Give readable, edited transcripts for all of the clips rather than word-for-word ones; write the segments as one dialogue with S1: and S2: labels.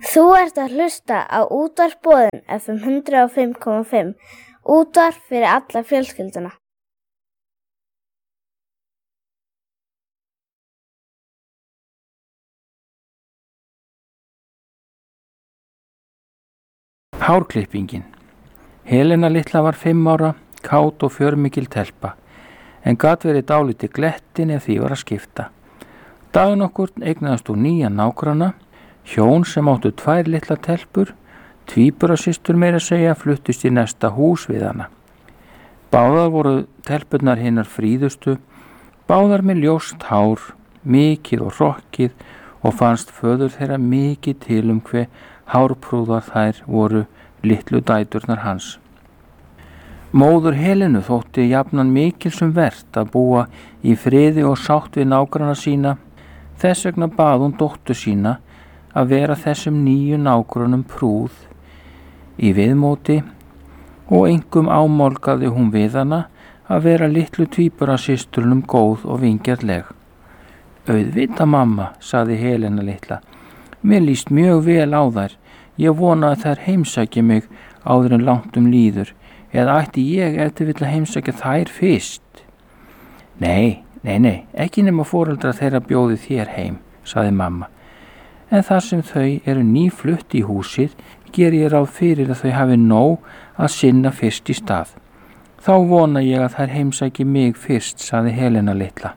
S1: Þú ert að hlusta á Útvarp Boðin FM 105,5. Útvarp fyrir alla fjölskylduna.
S2: Hárklippingin. Helena litla var 5 ára, kát og fjörmikil telpa, en gat verið dálítið glettin ef því var að skipta. Daginn okkur eignaðist hún nýjan nágranna, hjón sem áttu 2 litla telpur, tvíburasystur meira segja, fluttust í næsta hús við hana. Báðar voru telpurnar hinnar fríðustu, báðar með ljóst hár, mikið og hrokkið, og fannst föður þeirra mikið til hve hárprúðar þær voru litlu dæturnar hans. Móður Helenu þótti jafnan mikilsum vert að búa í friði og sátt við nágranna sína, þess vegna bað hún dóttur sína að vera þessum nýju nágrannum prúð í viðmóti og engum ámálgaði hún við hana að vera litlu tvíburasysturnum góð og vingjarnleg. Auðvita mamma, sagði Helena litla, mér líst mjög vel á þær, ég vona að þær heimsæki mig áður en langt líður, eða ætti ég eftir vill að heimsækja þær fyrst? Nei, ekki nema foreldrar þeirra bjóði þér heim, sagði mamma. En þar sem þau eru nýflutt í húsið, ger ég ráð fyrir að þau hafi nóg að sinna fyrst í stað. Þá vona ég að þær heimsæki mig fyrst, sagði Helena litla.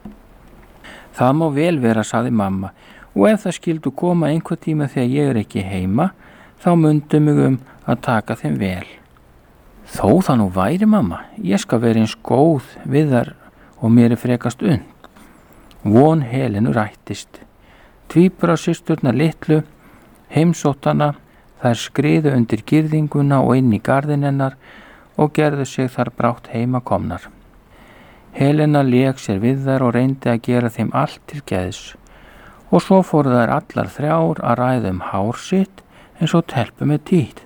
S2: Það má vel vera, sagði mamma, og ef það skildu koma einhver tíma þegar ég ekki heima, þá mundu mig að taka þeim vel. Þó það nú væri, mamma, ég skal vera eins góð við þar og mér frekast und. Von Helenu rættist. Tvíburasysturnar litlu, heimsóttana, þær skriðu undir girðinguna og inn í garðinn hennar og gerðu sig þar brátt heima komnar. Helena lék sér við þær og reyndi að gera þeim allt til geðs, og svo fóru þær allar 3 að ræða hár sitt eins og telpu með tíð.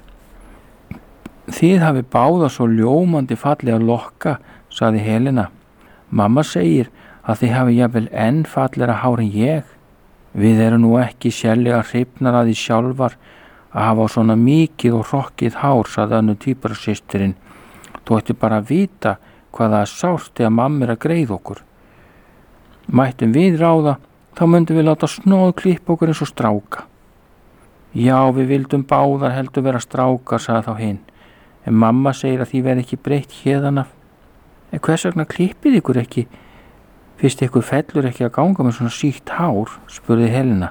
S2: Þið hafi báða svo ljómandi fallega lokka, sagði Helena. Mamma segir að þið hafi jafnvel enn fallegra hár en ég. Við erum nú ekki sérlega hrifnar að því sjálfar að hafa svona mikið og hrokkið hár, sagði önnur tvíburasystirinn. Þú ætti bara að vita hvað það sárt þegar mamma að greiða okkur. Mættum við ráða, þá myndum við láta snóð klippa okkur eins og stráka. Já, við vildum báðar heldur vera strákar, sagði þá hinn. En mamma segir að því verði ekki breytt héðan af. En hvers vegna klippið ykkur ekki? Fyrst ykkur fellur ekki að ganga með svona sítt hár, spurði Helena.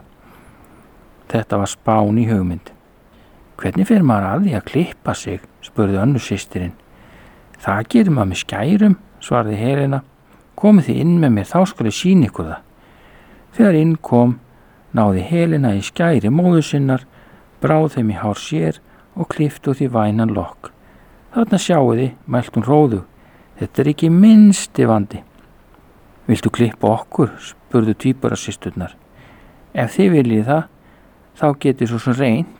S2: Þetta var spán í hugmynd. Hvernig fer maður að því að klippa sig, spurði önnur systirinn. Það gerir maður með skærum, svarði Helena. Komið þið inn með mér, þá skal ég sýna ykkur það. Þegar inn kom, náði Helena í skæri móður sinnar, bráð þeim í hár sér og klippti út í vænan lokk. Þarna sjáiði, mælt hún róðu. Þetta er ekki minnsti vandi. Viltu klippa okkur, spurðu tvíburasysturnar. Ef þið viljið það, þá getið svo sem reynd.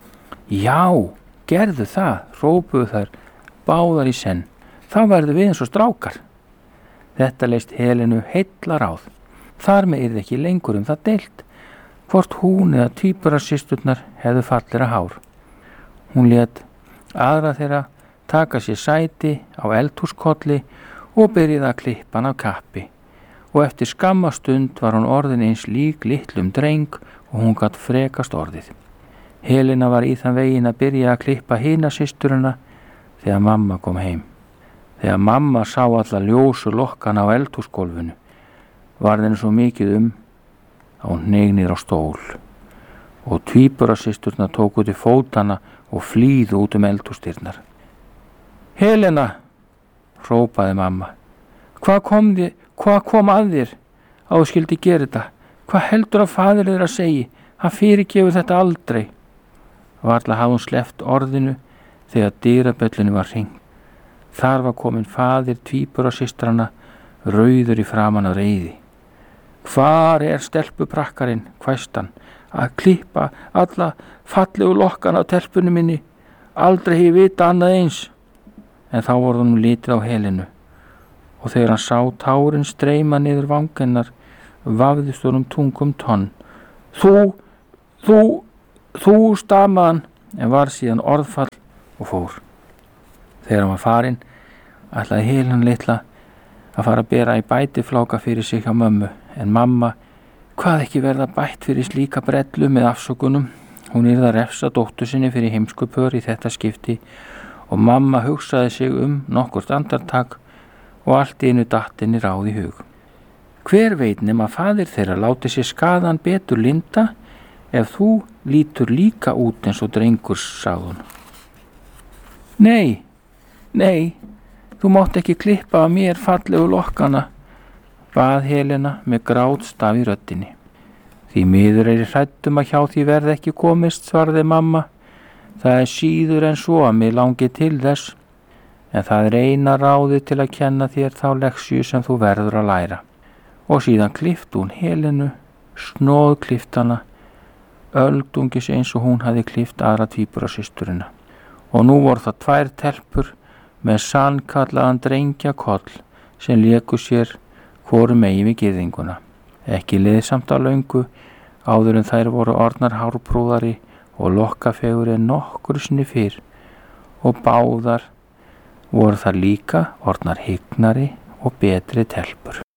S2: Já, gerðu það, hrópuðu þær, báðar í senn. Þá verðu við eins og strákar. Þetta leist Helenu heilla ráð. Þar með yrði ekki lengur það deilt, hvort hún eða tvíburasysturnar hefðu fallera hár. Hún lét aðra þeirra taka sér sæti á eldhúskolli og byrjaði að klippa hann af kappi. Og eftir skamma stund var hún orðin eins lík litlum dreng og hún gat frekast orðið. Helena var í þann veginn að byrja að klippa hina systurina þegar mamma kom heim. Þegar mamma sá alla ljósu lokkana á eldhúsgólfinu, var henni svo mikið að hún hneig niður á stól og tvíburasysturnar tóku til fótana og flýðu út eldhúsdyrnar. Helena, hrópaði mamma, hvað kom að þér að þú skildi gera þetta? Hvað heldur að faðir þér að segja? Hann fyrirgefur þetta aldrei. Varla hafði hún sleppt orðinu þegar dyrabjöllunni var hringt. Þar var komin faðir tvíburasystranna, rauður í framan af reiði. Hvar er stelpuprakkarinn, hvæsti hann, að klippa alla fallegu lokkana á telpunni minni? Aldrei hef ég vita annað eins. En þá voru honum litið á Helenu og þegar hann sá tárin streyma niður vangennar, vafðist honum tungum tonn. Þú þú stamaðan en var síðan orðfall og fór. Þegar hann var farinn ætlaði Helena litla að fara að bera í bætifláka fyrir sig hjá mömmu, en mamma hvað ekki verða bætt fyrir slíka brellu með afsökunum. Hún yrði að refsa dóttur sinni fyrir heimskupör í þetta skipti og mamma hugsaði sig nokkurt andartak og allt í einu datt henni ráð í hug. Hver veit nema faðir þeirra láti sér skaðan betur linda ef þú lítur líka út eins og drengur, sagði hún. Nei, þú mátt ekki klippa af mér fallegu lokkana, bað Helena með grátstaf í röddinni. Því miður er ég hrædd að hjá því verði ekki komist, svaraði mamma. Það er síður en svo að mig langi til þess, en það er eina ráðið til að kenna þér þá leksju sem þú verður að læra. Og síðan klippti hún Helenu, snóðklipptana, öldungis eins og hún hafði klippt aðra tvíburasysturina. Og nú voru það 2 telpur með sannkallaðan drengjakoll sem léku sér hvoru megin við girðinguna. Ekki leið samt að löngu áður en þær voru orðnar hárprúðari og lokkafegur en nokkru sinni fyrr, og báðar voru þar líka orðnar hygnari og betri telpur.